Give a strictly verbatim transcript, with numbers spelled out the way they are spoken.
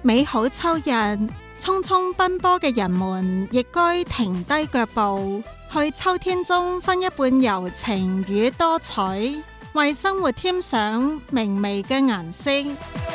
美好秋日，匆匆奔波嘅人們亦該停低腳步，去秋天中分一半柔情與多彩，為生活添上明媚嘅顏色。